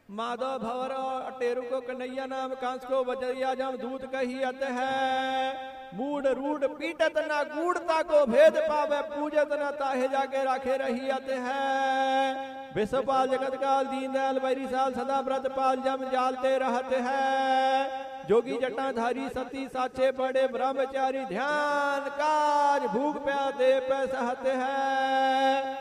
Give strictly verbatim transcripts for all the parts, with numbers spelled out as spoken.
माधव भवर और टेरू को कन्हैया नाम कंस को बजरिया जम दूत कहियत है। मूड रूड पीटत ना गूढ़ता को भेद पावे, पूजत न ताहे जाके राखे रहियत है। विश्वपाल जगत काल दीन दयाल बैरी साल सदा व्रत पाल जम जालते रहते हैं। जोगी जटाधारी सती साचे बड़े ब्रह्मचारी, ध्यान काज भूख प्या दे पे सहते हैं।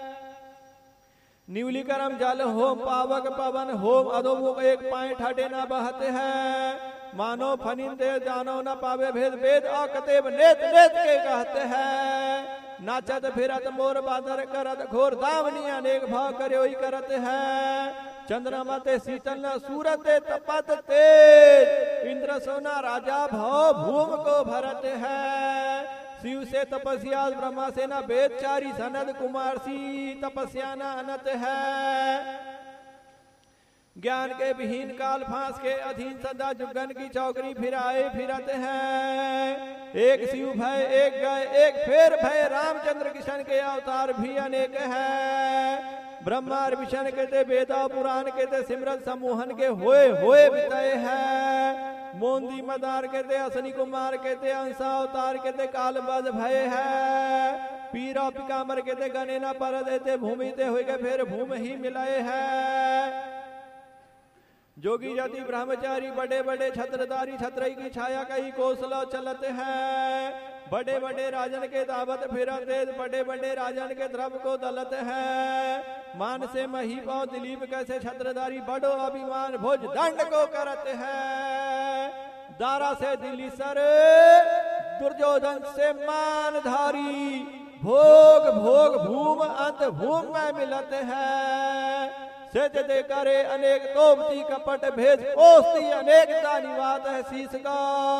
न्यूली करम जल होम पावक पवन होम, अधोमुख एक पाए ठाटे न बहते हैं। मानो फनिंदे जानो न पावे भेद, वेद अकतेब नेत नेत के कहते हैं। नाचत फिरत मोर बादर करत, घोर दामनी अनेक भाव करे वही करते हैं। चंद्रमा ते शीतल न सूरत तपत तेज, इंद्र सोना राजा भाव भूम को भरत है। शिव से तपस्या ब्रह्मा से न वेदचारी, सनद कुमार सी तपस्या न अनत है। ज्ञान के विहीन काल फांस के अधीन सदा जुगन की चौकरी फिराए फिरत हैं। एक शिव भय एक गए एक फेर भय, रामचंद्र किशन के अवतार भी अनेक है। ब्रह्मा विष्णु कहते वेदा पुराण कहते, सिमरन समूहन के होए होए बिताए हैं। मोंदी मदार कहते असनी कुमार कहते, अंसा अवतार कहते कालबद भय है। पीरा पिकामर कहते गने न पर देते, भूमि ते हुए फिर भूमि ही मिलाए है। जोगी जाति ब्रह्मचारी बड़े बड़े छत्रधारी, छत्रई की छाया कहीं कोसला चलते हैं। बड़े बड़े राजन के दावत फिरते, बड़े बड़े राजन के द्रव को दलत है। मान से मही पाओ दिलीप कैसे छत्रधारी, बड़ो अभिमान भोज दंड को करते हैं। दारा से दिल्ली सर दुर्योधन से मानधारी, भोग भोग भूम अंत भूम में मिलते हैं। सेज दे करे अनेक तोबती कपट भेज, पोस्ती अनेक दानिवात है शीस का।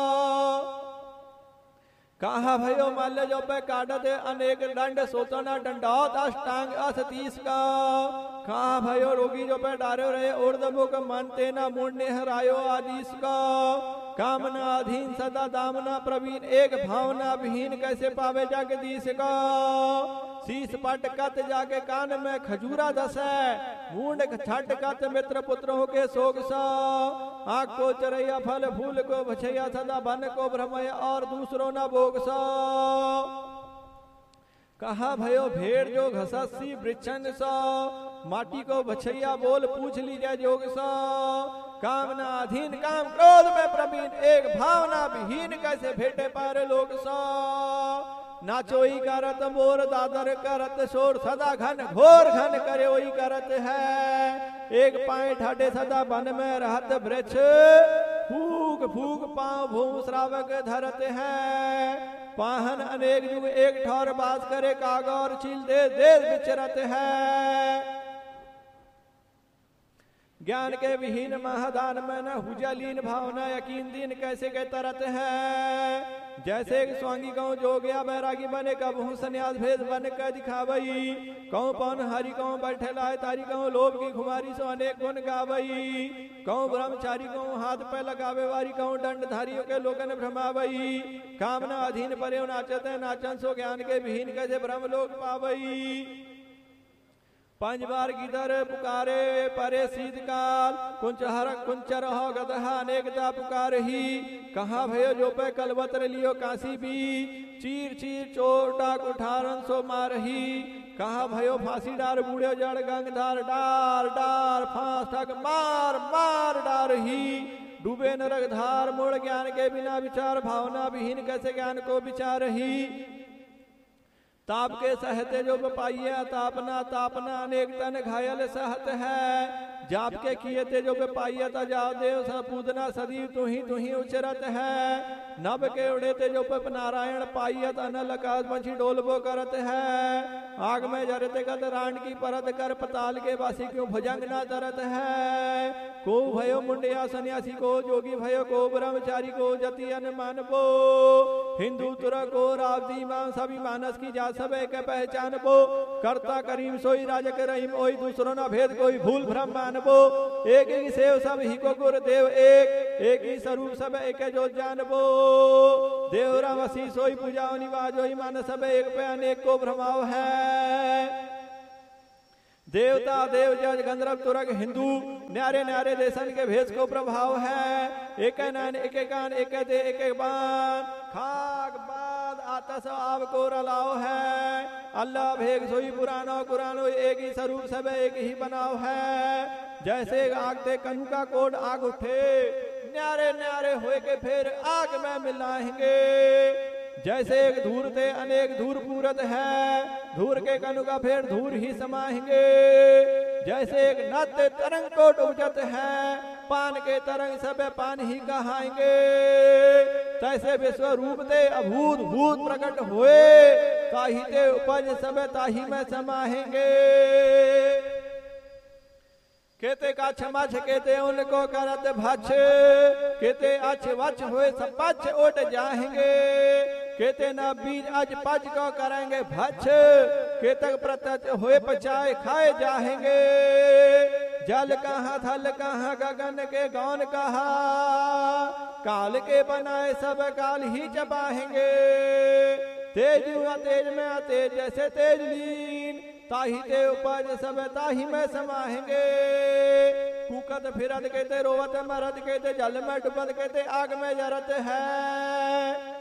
कहा भयो माल्य जो पे काटत अनेक दंड, सोतना दंडात अष्टांग असतीस का। कहा भयो रोगी जो पे डारे रहे ऊर्ध्वमुख, मन तेना मुंड हरायो आदिश का। कामना अधीन सदा दामना प्रवीण, एक भावना विहीन कैसे पावे जगदीश का। शीश पट कत जाके कान में खजूरा दस है, मूंड छट कत मित्र पुत्रों के शोक सा। आँख को चरैया फल फूल को बछैया, सदा बन को भ्रमय और दूसरों न भोग सा। कहा भयो भेड़ जो घससी वृक्षन सा, माटी को बछैया बोल पूछ लीजिए जोग सा। कामना अधीन काम क्रोध में प्रवीण, एक भावना विहीन कैसे भेटे पार लोग सा। नाचोई करत मोर दादर करत शोर, सदा घन घोर घन करे वही करत है। एक पाए ठाटे सदा वन में रहत वृक्ष, फूक फूक पांव भूम श्रावक धरत है। पाहन अनेक युग एक ठौर बास करे, कागौर चील दे देश विचरत है। ज्ञान के विहीन महादान में न हुजलीन भावना, यकीन दीन कैसे के तरत है। जैसे स्वांगी कहूँ जो गया बैरागी बने, कब हूँ सन्यास भेद बन कर दिखावई। कहूँ पौन हरि कहूँ बैठे लाए तारी, कहूँ लोभ की खुमारी सो अनेक गुण गावई। कहूँ ब्रह्मचारी कहूँ हाथ पे लगावे वारी, कहूँ दंडधारियों के लोगन भ्रमावई। कामना अधीन परे नाचते नाचन सो, ज्ञान के विहीन कैसे ब्रह्म लोक पावई। पंच बार गिदर पुकारे परे शीतकाल, कुंच हर कुंचर हो गदहा अनेकता पुकार ही। कहा भयो जो पे कलवत्र लियो काशी भी, चीर चीर चोटा कुठारन सो मारही। कहा भयो फांसी डार बूढ़े जड़ गंगधार, डार डार फांस ठग मार मार डार ही। डूबे नरक धार मोड़, ज्ञान के बिना विचार, भावना विहीन कैसे ज्ञान को विचार ही। ताप के सहते जो पाइये तापना, तापना अनेक तन घायल सहत है। जाप के किए थे जो पाइये ता जाओ देव पूतना, सदी तू ही तू ही उचरत है। नभ के उड़े थे जो पे नारायण पाइये अनल आकाश पंछी डोलबो करत है। आग में जरते कत रांड की परत कर, पताल के वासी क्यों भुजंग न तरत है। को भयो मुंडिया सन्यासी को, जोगी भयो को ब्रह्मचारी को, जति अनमान बो। हिंदू तुरा को रावदी मान, सभी मानस की जा सबे के पहचान बो। करता करीम सोई राजक रहीम, ओई दूसरों न भेद कोई भूल भ्रम मान बो। एक ही सेव सब ही को गुर देव एक, एक ही स्वरूप सब एक जो जान बो। देव राम सी सोई पूजा निवाज, ओई मान सब एक पे अनेक को भ्रमाव है। देवता देव जज गंधर्व तुरग हिंदू न्यारे न्यारे देशन के भेष को प्रभाव है। एक नैन एक कान एक दे एक बान खाक बाद आतस आव को रलाओ है। अल्लाह भेग सोई पुरानो कुरानो एक ही स्वरूप सब एक ही बनाओ है। जैसे आग ते कनु का कोड आग उठे न्यारे न्यारे हुए के फिर आग में मिलाएंगे। जैसे एक धूर ते अनेक धूर पूरत है धूर के कनु का फिर धूर ही समाएंगे। जैसे एक नद तरंग को डूबत है पान के तरंग सब पान ही कहाएंगे। तैसे विश्व रूप ते अभूत भूत प्रकट हुए ताही ते उपज सब ताही में समाएंगे। केते का छमछ केते उनको करत भछ केते अछ वछ हुए सब पछ उठ जाएंगे। केते न बीज अज पच को करेंगे भछ केतक प्रत्यक्ष हुए पचाए खाए जाएंगे। जल कहाँ थल कहाँ गगन के गौन कहा काल के बनाए सब काल ही चबाएंगे। तेज तेज में तेज जैसे तेज लीन ताही ते उपज सब ताही में समाएंगे। कुकत फिरत कहते रोवत मरत कहते जल में डुबत कहते आग में जरत है।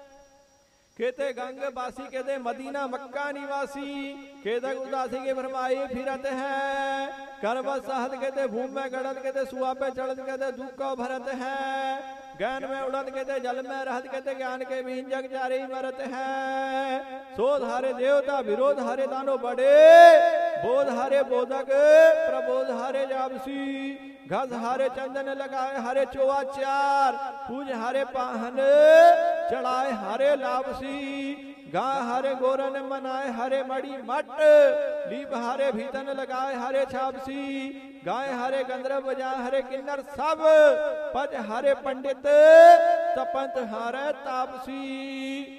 कहते गंग बासी कहते मदीना मक्का निवासी कहते उदासी के भरमाई फिरत है। करबत सहत कहते भूमि में गड़त कहते सुआ पे चढ़त कहते दुख को भरत है। ज्ञान में उड़त कहते जल में रहत कहते ज्ञान के बीन जग जारे मरत है। शोध हारे देवता विरोध हारे दानो बड़े बोध हारे बोधक प्रबोध हारे जाबसी। घस हारे चंदन लगाए हरे चोआ चार पूज हारे पाहन चढ़ाए हरे लापसी। गा हरे गोरन मनाए हरे मड़ी मट लीप हारे भीतन लगाए हरे छापसी। गाय हरे गंधर्व बजाए हरे किन्नर सब पज हरे पंडित तपंत हारे तापसी।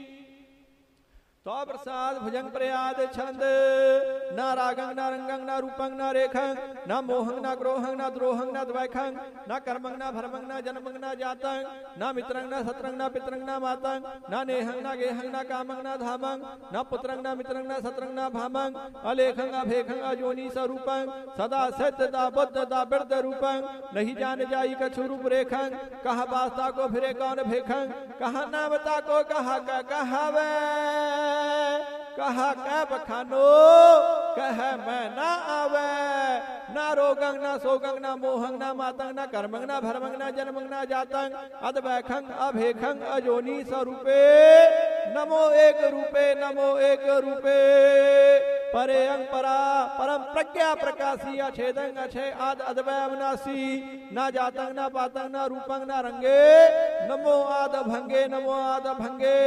तो प्रसाद भुजंग प्रयाद छंद ना रागंग ना रंगंग ना रूपंग ना रेखंग ना मोहंग ना क्रोहंग ना द्रोहंग ना द्वैखंग ना कर्मंग ना भरमंग ना जन्मंग ना जातंग ना मित्रंग ना सत्रंग ना पितरंग ना मातंग ना नेहंग ना गेहंग ना कामंग ना धामंग ना पुत्रंग ना मित्रंग ना सत्रंग ना भामंग अलेखंग अभेखंग अजोनी स्वरूपंग सदा सत्य दा बुद्ध दा बिरद रूपंग नहीं जान जाई कछु रूप रेखंग। कहा वास्ता को फिरे कौन भेखंग कहा नामता को कहा का कहावे कहा कै बखानो कह मैं ना आवे। ना रोगंग ना सोगंग ना मोहंग ना मातंग ना कर्मंग ना भरमंग ना जन्मंग ना जातंग अदवैखंग अभेखंग अजोनी स्वरूपे नमो एक रूपे नमो एक रूपे। परे अंग परा परम प्रज्ञा प्रकाशी अछेदंग अछे आद अदवै अविनाशी। ना जातंग ना पातंग ना रूपंग ना रंगे नमो आद भंगे नमो आद भंगे।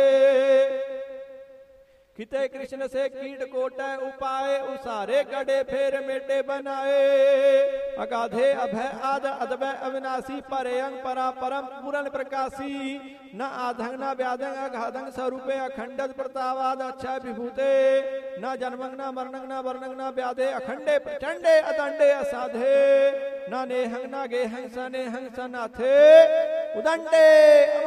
किते कृष्ण से कीट कोट उपाय उसारे गड़े फेर मेटे बनाए। अगाधे अभय आद अदभय अविनाशी परे अंग परा परम पूर्ण प्रकाशी। न आधंग न व्याधंग अघाधंग स्वरूपे अखंडत प्रतावाद अच्छा विभूते। न जन्मंग न मरणंग न वर्णंग न व्याधे अखंडे प्रचंडे अदंडे असाधे। न नेहंग न गेहंग स नेहंग स नाथे उदंडे